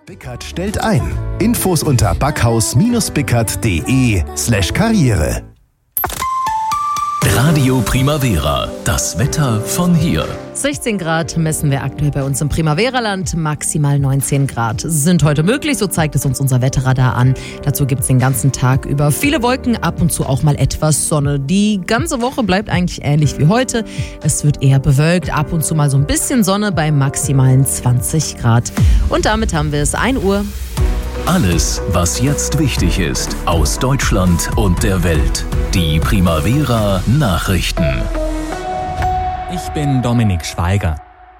Bickert stellt ein. Infos unter backhaus-bickert.de/Karriere. Radio Primavera, das Wetter von hier. 16 Grad messen wir aktuell bei uns im Primavera-Land, maximal 19 Grad sind heute möglich, so zeigt es uns unser Wetterradar an. Dazu gibt es den ganzen Tag über viele Wolken, ab und zu auch mal etwas Sonne. Die ganze Woche bleibt eigentlich ähnlich wie heute. Es wird eher bewölkt, ab und zu mal so ein bisschen Sonne bei maximalen 20 Grad. Und damit haben wir es 1 Uhr. Alles, was jetzt wichtig ist, aus Deutschland und der Welt. Die Primavera Nachrichten. Ich bin Dominik Schweiger.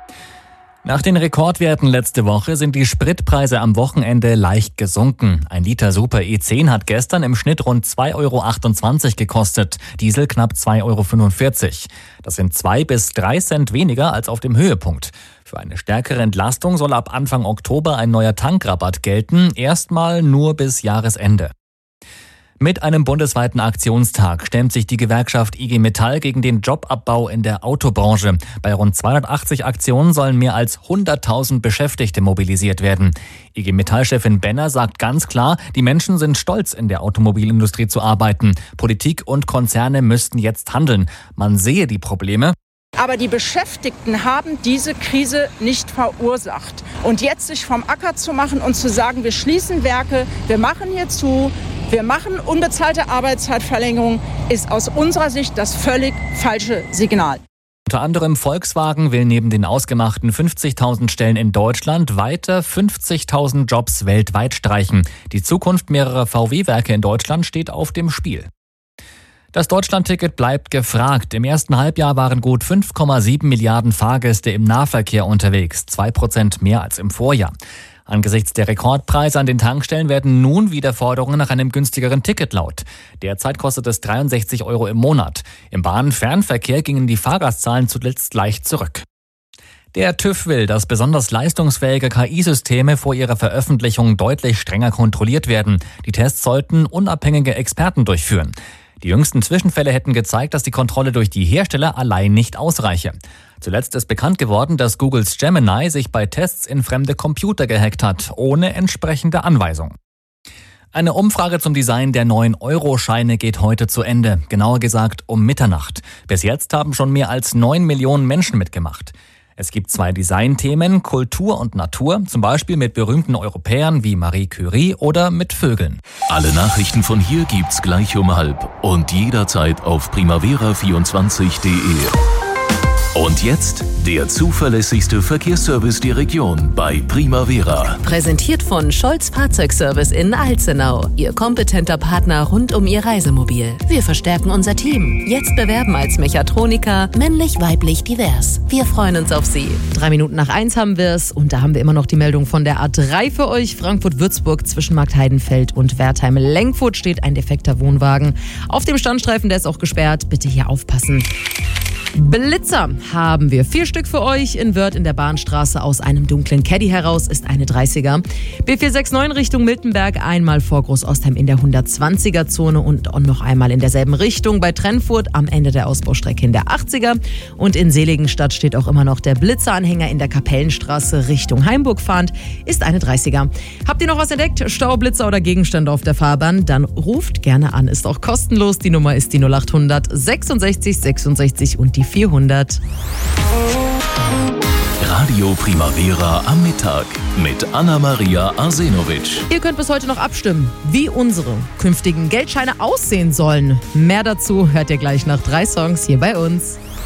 Nach den Rekordwerten letzte Woche sind die Spritpreise am Wochenende leicht gesunken. Ein Liter Super E10 hat gestern im Schnitt rund 2,28 € gekostet, Diesel knapp 2,45 €. Das sind 2 bis 3 Cent weniger als auf dem Höhepunkt. Für eine stärkere Entlastung soll ab Anfang Oktober ein neuer Tankrabatt gelten, erstmal nur bis Jahresende. Mit einem bundesweiten Aktionstag stemmt sich die Gewerkschaft IG Metall gegen den Jobabbau in der Autobranche. Bei rund 280 Aktionen sollen mehr als 100.000 Beschäftigte mobilisiert werden. IG Metall-Chefin Benner sagt ganz klar, die Menschen sind stolz, in der Automobilindustrie zu arbeiten. Politik und Konzerne müssten jetzt handeln. Man sehe die Probleme. Aber die Beschäftigten haben diese Krise nicht verursacht. Und jetzt sich vom Acker zu machen und zu sagen, wir schließen Werke, wir machen hier zu, wir machen unbezahlte Arbeitszeitverlängerung, ist aus unserer Sicht das völlig falsche Signal. Unter anderem Volkswagen will neben den ausgemachten 50.000 Stellen in Deutschland weiter 50.000 Jobs weltweit streichen. Die Zukunft mehrerer VW-Werke in Deutschland steht auf dem Spiel. Das Deutschlandticket bleibt gefragt. Im ersten Halbjahr waren gut 5,7 Milliarden Fahrgäste im Nahverkehr unterwegs, 2% mehr als im Vorjahr. Angesichts der Rekordpreise an den Tankstellen werden nun wieder Forderungen nach einem günstigeren Ticket laut. Derzeit kostet es 63 € im Monat. Im Bahn-Fernverkehr gingen die Fahrgastzahlen zuletzt leicht zurück. Der TÜV will, dass besonders leistungsfähige KI-Systeme vor ihrer Veröffentlichung deutlich strenger kontrolliert werden. Die Tests sollten unabhängige Experten durchführen. Die jüngsten Zwischenfälle hätten gezeigt, dass die Kontrolle durch die Hersteller allein nicht ausreiche. Zuletzt ist bekannt geworden, dass Googles Gemini sich bei Tests in fremde Computer gehackt hat, ohne entsprechende Anweisung. Eine Umfrage zum Design der neuen Euro-Scheine geht heute zu Ende, genauer gesagt um Mitternacht. Bis jetzt haben schon mehr als 9 Millionen Menschen mitgemacht. Es gibt 2 Designthemen, Kultur und Natur, zum Beispiel mit berühmten Europäern wie Marie Curie oder mit Vögeln. Alle Nachrichten von hier gibt's gleich um 12:30 und jederzeit auf primavera24.de. Und jetzt der zuverlässigste Verkehrsservice der Region bei Primavera. Präsentiert von Scholz Fahrzeugservice in Alzenau. Ihr kompetenter Partner rund um Ihr Reisemobil. Wir verstärken unser Team. Jetzt bewerben als Mechatroniker, männlich, weiblich, divers. Wir freuen uns auf Sie. 1:03 haben wir es und da haben wir immer noch die Meldung von der A3 für euch. Frankfurt-Würzburg zwischen Marktheidenfeld und Wertheim-Lenkfurt steht ein defekter Wohnwagen. Auf dem Standstreifen, der ist auch gesperrt. Bitte hier aufpassen. Blitzer haben wir 4 Stück für euch in Wörth in der Bahnstraße. Aus einem dunklen Caddy heraus ist eine 30er. B469 Richtung Miltenberg, einmal vor Großostheim in der 120er-Zone und noch einmal in derselben Richtung bei Trennfurt am Ende der Ausbaustrecke in der 80er. Und in Seligenstadt steht auch immer noch der Blitzeranhänger in der Kapellenstraße Richtung Heimburg fahrend, ist eine 30er. Habt ihr noch was entdeckt? Staublitzer oder Gegenstände auf der Fahrbahn? Dann ruft gerne an, ist auch kostenlos. Die Nummer ist die 0800 66 66 und die 400. Radio Primavera am Mittag mit Anna-Maria Arsenovic. Ihr könnt bis heute noch abstimmen, wie unsere künftigen Geldscheine aussehen sollen. Mehr dazu hört ihr gleich nach 3 Songs hier bei uns.